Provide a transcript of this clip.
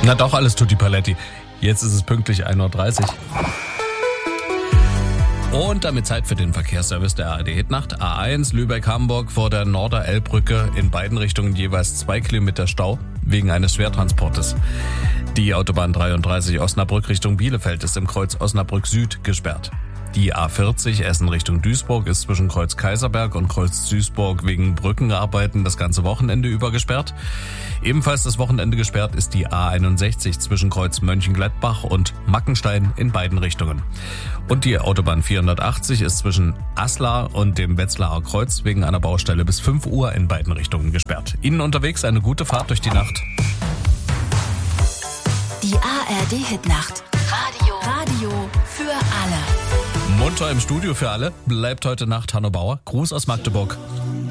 Na doch, alles tutti paletti. Jetzt ist es pünktlich 1:30 Uhr. Und damit Zeit für den Verkehrsservice der ARD Hitnacht. A1 Lübeck-Hamburg vor der Norder-Elb-Brücke in beiden Richtungen jeweils 2 Kilometer Stau wegen eines Schwertransportes. Die Autobahn 33 Osnabrück Richtung Bielefeld ist im Kreuz Osnabrück Süd gesperrt. Die A40 Essen Richtung Duisburg ist zwischen Kreuz Kaiserberg und Kreuz Duisburg wegen Brückenarbeiten das ganze Wochenende über gesperrt. Ebenfalls das Wochenende gesperrt ist die A61 zwischen Kreuz Mönchengladbach und Mackenstein in beiden Richtungen. Und die Autobahn 480 ist zwischen Aslar und dem Wetzlarer Kreuz wegen einer Baustelle bis 5 Uhr in beiden Richtungen gesperrt. Ihnen unterwegs eine gute Fahrt durch die Nacht. Die ARD Hitnacht. Radio für alle. Munter im Studio für alle bleibt heute Nacht Hanno Bauer. Gruß aus Magdeburg.